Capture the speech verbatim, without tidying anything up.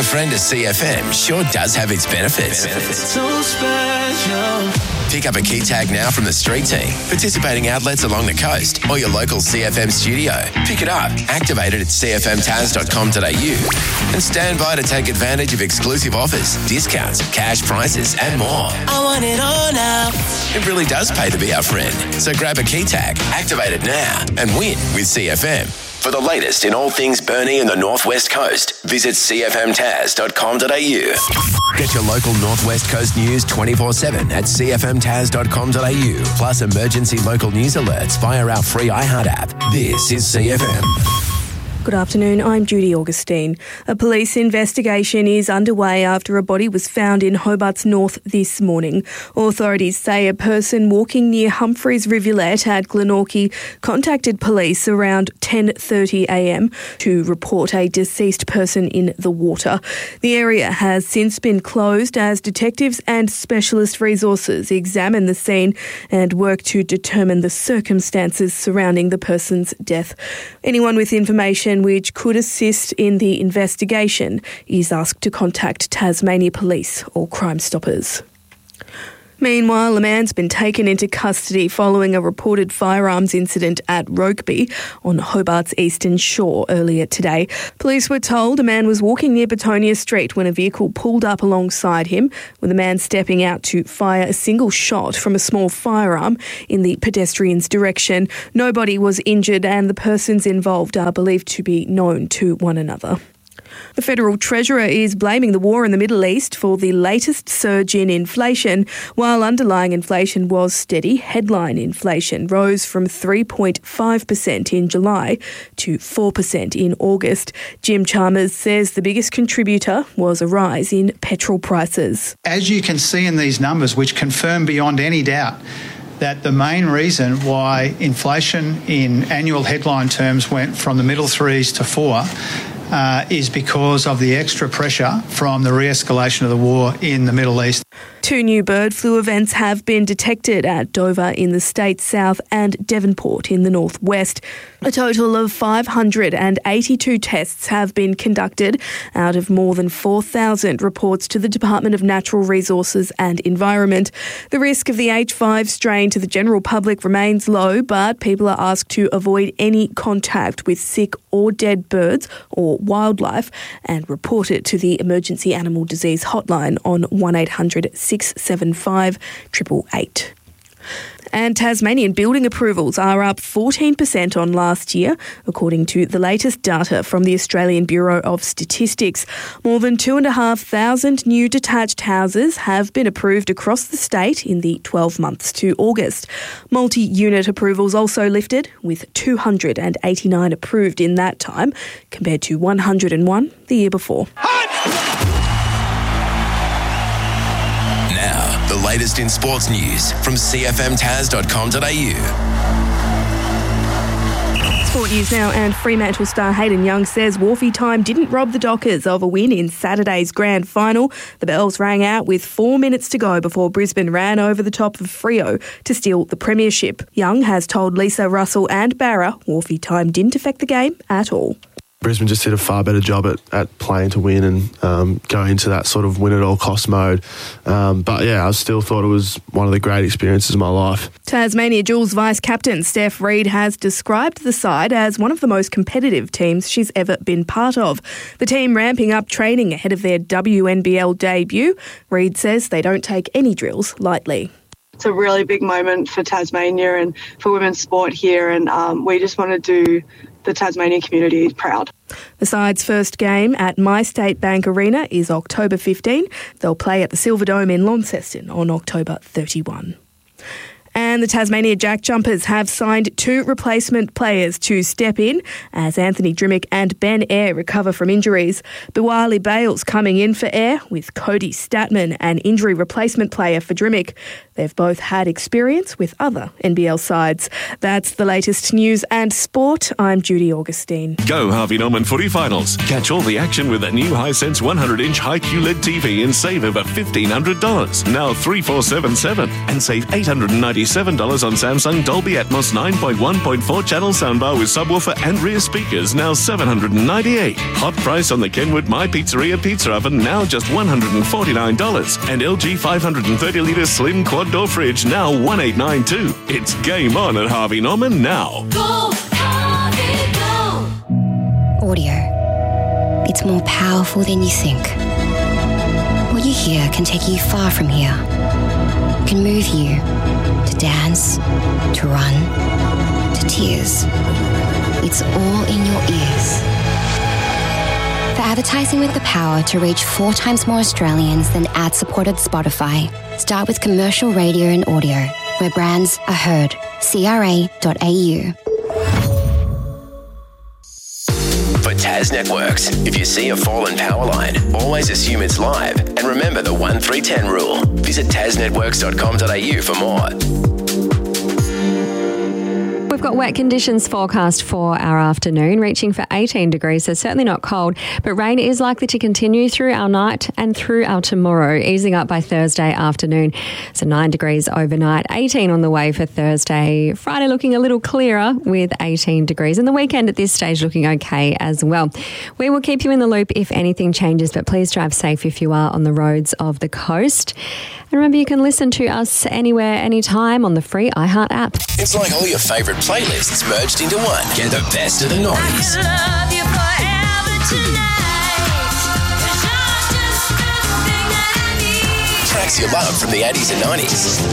a friend to C F M sure does have its benefits. benefits. So special. Pick up a key tag now from the street team, participating outlets along the coast, or your local C F M studio. Pick it up, activate it at c f m taz dot com dot a u, and stand by to take advantage of exclusive offers, discounts, cash prizes, and more. I want it all now. It really does pay to be our friend. So grab a key tag, activate it now, and win with C F M. For the latest in all things Burnie and the Northwest Coast, visit c f m taz dot com dot a u. Get your local Northwest Coast news twenty-four seven at c f m taz dot com dot a u, plus emergency local news alerts via our free iHeart app. This is C F M. Good afternoon, I'm Judy Augustine. A police investigation is underway after a body was found in Hobart's North this morning. Authorities say a person walking near Humphreys Rivulet at Glenorchy contacted police around ten thirty a m to report a deceased person in the water. The area has since been closed as detectives and specialist resources examine the scene and work to determine the circumstances surrounding the person's death. Anyone with information which could assist in the investigation is asked to contact Tasmania Police or Crime Stoppers. Meanwhile, a man's been taken into custody following a reported firearms incident at Rokeby on Hobart's eastern shore earlier today. Police were told a man was walking near Betonia Street when a vehicle pulled up alongside him, with the man stepping out to fire a single shot from a small firearm in the pedestrian's direction. Nobody was injured and the persons involved are believed to be known to one another. The Federal Treasurer is blaming the war in the Middle East for the latest surge in inflation. While underlying inflation was steady, headline inflation rose from three point five percent in July to four percent in August. Jim Chalmers says the biggest contributor was a rise in petrol prices. As you can see in these numbers, which confirm beyond any doubt that the main reason why inflation in annual headline terms went from the middle threes to four Uh, is because of the extra pressure from the re-escalation of the war in the Middle East. Two new bird flu events have been detected at Dover in the state's south and Devonport in the northwest. A total of five hundred eighty-two tests have been conducted out of more than four thousand reports to the Department of Natural Resources and Environment. The risk of the H five strain to the general public remains low, but people are asked to avoid any contact with sick or dead birds or wildlife and report it to the Emergency Animal Disease Hotline on one eight hundred six seven five eight eight eight. And Tasmanian building approvals are up fourteen percent on last year, according to the latest data from the Australian Bureau of Statistics. More than two and a half thousand new detached houses have been approved across the state in the twelve months to August. Multi-unit approvals also lifted, with two hundred eighty-nine approved in that time, compared to one hundred one the year before. The latest in sports news from c f m taz dot com dot a u. Sport news now, and Fremantle star Hayden Young says Wharfie time didn't rob the Dockers of a win in Saturday's grand final. The bells rang out with four minutes to go before Brisbane ran over the top of Freo to steal the premiership. Young has told Lisa, Russell and Barra Wharfie time didn't affect the game at all. Brisbane just did a far better job at, at playing to win and um, go into that sort of win-at-all-cost mode. Um, but, yeah, I still thought it was one of the great experiences of my life. Tasmania Jules vice-captain Steph Reid has described the side as one of the most competitive teams she's ever been part of. The team ramping up training ahead of their W N B L debut. Reid says they don't take any drills lightly. It's a really big moment for Tasmania and for women's sport here, and um, we just want to do the Tasmania community proud. The side's first game at MyState Bank Arena is October fifteenth. They'll play at the Silverdome in Launceston on October thirty-first. And the Tasmania Jack Jumpers have signed two replacement players to step in as Anthony Drimmick and Ben Eyre recover from injuries. Biwali Bales coming in for Eyre, with Cody Statman, an injury replacement player for Drimmick. They've both had experience with other N B L sides. That's the latest news and sport. I'm Judy Augustine. Go Harvey Norman Footy Finals. Catch all the action with the new Hisense one hundred inch high Q L E D T V and save over fifteen hundred dollars. Now three four seven seven and save eight hundred ninety eighty-seven dollars on Samsung Dolby Atmos nine point one point four channel soundbar with subwoofer and rear speakers, now seven hundred ninety-eight dollars. Hot price on the Kenwood My Pizzeria pizza oven, now just one hundred forty-nine dollars. And L G five hundred thirty litre slim quad door fridge, now one thousand eight hundred ninety-two dollars. It's game on at Harvey Norman now. Go, Harvey, go! Audio. It's more powerful than you think. What you hear can take you far from here. It can move you to dance, to run, to tears. It's all in your ears. For advertising with the power to reach four times more Australians than ad-supported Spotify, start with commercial radio and audio, where brands are heard. C R A dot A U. For Taz Networks, if you see a fallen power line, always assume it's live. And remember the one three ten rule. Visit taz networks dot com dot a u for more. We've got wet conditions forecast for our afternoon, reaching for eighteen degrees, so certainly not cold, but rain is likely to continue through our night and through our tomorrow, easing up by Thursday afternoon. So nine degrees overnight, eighteen on the way for Thursday. Friday looking a little clearer with eighteen degrees, and the weekend at this stage looking okay as well. We will keep you in the loop if anything changes, but please drive safe if you are on the roads of the coast. And remember, you can listen to us anywhere, anytime on the free iHeart app. It's like all your favourite playlists merged into one. Get the best of the noughties. Love you forever tonight. 'Cause you're just everything that I need. Tracks you love from the eighties and nineties.